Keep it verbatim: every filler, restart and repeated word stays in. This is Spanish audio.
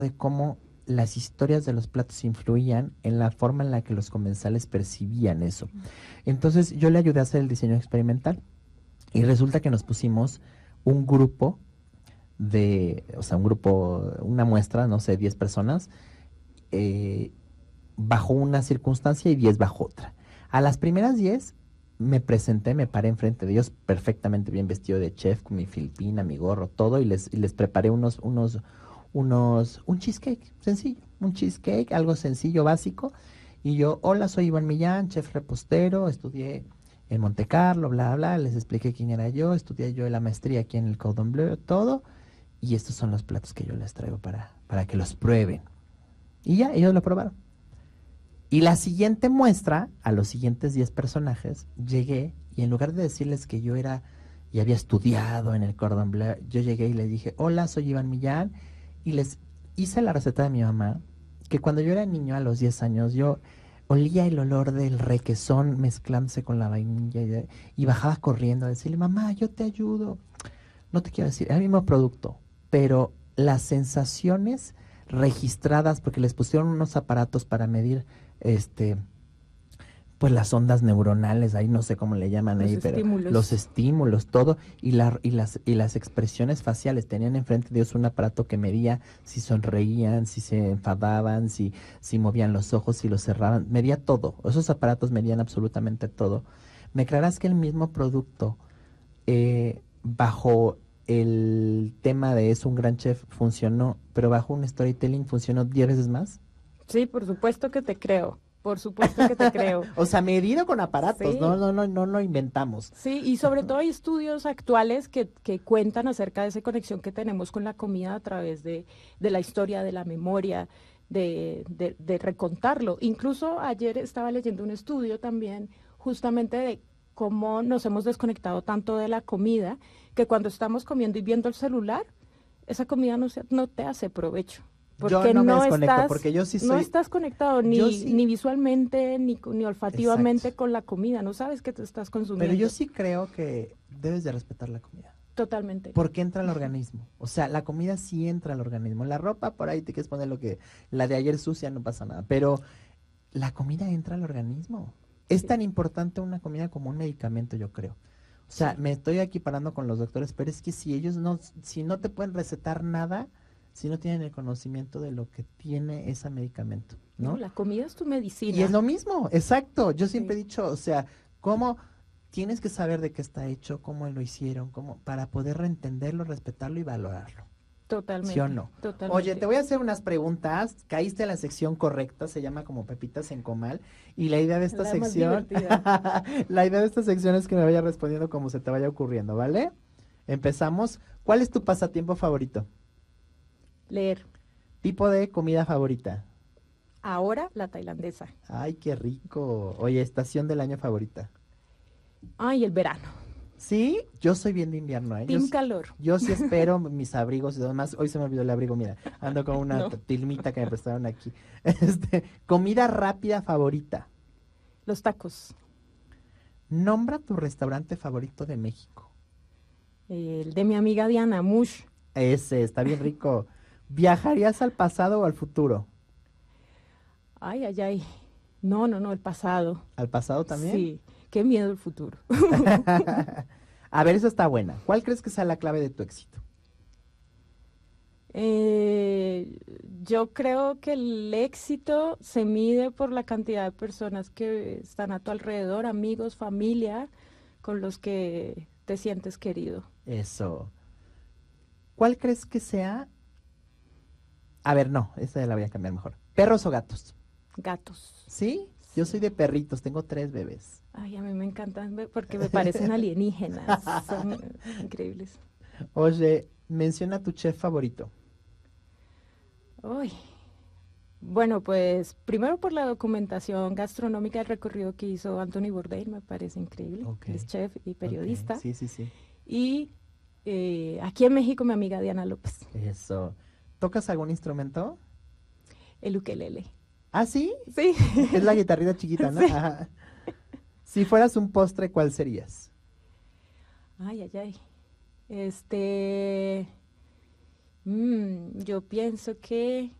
de cómo las historias de los platos influían en la forma en la que los comensales percibían eso. Entonces yo le ayudé a hacer el diseño experimental y resulta que nos pusimos un grupo de, o sea, un grupo, una muestra, no sé, diez personas, eh, bajo una circunstancia y diez bajo otra. A las primeras diez me presenté, me paré enfrente de ellos perfectamente bien vestido de chef, con mi filipina, mi gorro, todo, y les, y les preparé unos, unos, unos, un cheesecake sencillo, un cheesecake, algo sencillo, básico. Y yo, hola, soy Iván Millán, chef repostero, estudié en Monte Carlo, bla, bla, les expliqué quién era yo, estudié yo la maestría aquí en el Cordon Bleu, todo, y estos son los platos que yo les traigo para, para que los prueben. Y ya, ellos lo probaron. Y la siguiente muestra, a los siguientes diez personajes, llegué y en lugar de decirles que yo era y había estudiado en el Cordon Bleu, yo llegué y les dije, hola, soy Iván Millán, y les hice la receta de mi mamá, que cuando yo era niño, a los diez años, yo olía el olor del requesón mezclándose con la vainilla y, y bajaba corriendo a decirle, mamá, yo te ayudo. No te quiero decir, es el mismo producto, pero las sensaciones registradas, porque les pusieron unos aparatos para medir este, pues las ondas neuronales, ahí no sé cómo le llaman Los ahí, pero estímulos. los estímulos, todo, y, la, y, las, y las expresiones faciales. Tenían enfrente de ellos un aparato que medía si sonreían, si se enfadaban, si, si movían los ojos, si los cerraban, medía todo. Esos aparatos medían absolutamente todo. ¿Me creerás que el mismo producto, eh, bajo el tema de es un gran chef, funcionó, pero bajo un storytelling funcionó diez veces más? Sí, por supuesto que te creo. Por supuesto que te creo. O sea, medido con aparatos, no, Sí, no, no, no lo inventamos. sí, y sobre todo hay estudios actuales que, que cuentan acerca de esa conexión que tenemos con la comida a través de, de la historia, de la memoria, de, de, de recontarlo. Incluso ayer estaba leyendo un estudio también justamente de cómo nos hemos desconectado tanto de la comida que cuando estamos comiendo y viendo el celular, esa comida no, se- no te hace provecho. Yo Porque no me no desconecto, estás, porque yo sí no soy, estás conectado yo ni, sí, ni visualmente ni, co- ni exacto. olfativamente con la comida, no sabes qué te estás Pero yo consumiendo. sí creo que debes de respetar la comida. Totalmente. Porque entra al organismo. O sea, la comida sí entra al organismo. La ropa, por ahí te quieres poner lo que, la de ayer sucia, no pasa nada. Pero la comida entra al organismo. Es Sí, tan importante una comida como un medicamento, yo creo. O sea, sí. me estoy aquí parando con los doctores, pero es que si ellos no, si no te pueden recetar nada, si no tienen el conocimiento de lo que tiene ese medicamento, No, ¿no? la comida es tu Y es medicina. lo mismo, exacto. Yo siempre he Sí, dicho, o sea, cómo tienes que saber de qué está hecho, cómo lo hicieron, cómo, para poder reentenderlo, respetarlo y valorarlo. ¿Sí o totalmente, no? Oye, te totalmente. voy a hacer unas preguntas. Caíste en la sección correcta, se llama como Pepitas en Comal. Y la idea de esta La más sección, divertida. la idea de esta sección es que me vaya respondiendo como se te vaya ocurriendo, ¿vale? Empezamos. ¿Cuál es tu pasatiempo favorito? Leer. Tipo de comida favorita. Ahora la tailandesa. Ay, qué rico. Oye, estación del año favorita. Ay, el verano. Sí, yo soy bien de invierno, ¿eh? Yo, Team sí- calor. yo sí espero mis abrigos y demás. Hoy se me olvidó el abrigo, mira. Ando con una No, t- tilmita que me prestaron aquí. Este, comida rápida favorita. los tacos. Nombra tu restaurante favorito de México. El de mi amiga Diana, Mush. Ese, está bien rico. ¿Viajarías al pasado o al futuro? Ay, ay, ay. No, no, no, el pasado. ¿Al pasado también? Sí, qué miedo el futuro. A ver, esa está buena. ¿Cuál crees que sea la clave de tu éxito? Eh, yo creo que el éxito se mide por la cantidad de personas que están a tu alrededor, amigos, familia, con los que te sientes querido. Eso. ¿Cuál crees que sea? A ver, no, esa la voy a cambiar mejor. ¿Perros o gatos? Gatos. ¿Sí? Yo soy Sí. de perritos, tengo tres bebés. Ay, a mí me encantan ve- porque me parecen alienígenas. Son increíbles. Oye, menciona tu chef favorito. Uy. Bueno, pues primero por la documentación gastronómica del recorrido que hizo Anthony Bourdain, me parece increíble. Ok, Él es chef y ok, periodista. sí, sí, sí. Y eh, aquí en México, mi amiga Diana López, Eso. ¿Tocas algún instrumento? el ukelele. Ah, sí. Sí, Es la guitarrita chiquita, ¿no? sí. Ajá. Si fueras un postre, ¿cuál serías? Ay, ay, ay. Este, Mm, yo pienso que